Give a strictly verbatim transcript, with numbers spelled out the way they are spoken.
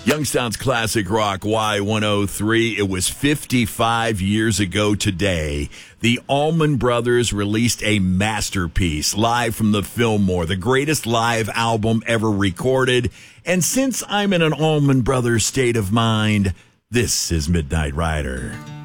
Youngstown's Classic Rock Y one oh three. It was fifty-five years ago today. The Allman Brothers released a masterpiece live from the Fillmore, the greatest live album ever recorded. And since I'm in an Allman Brothers state of mind, this is Midnight Rider.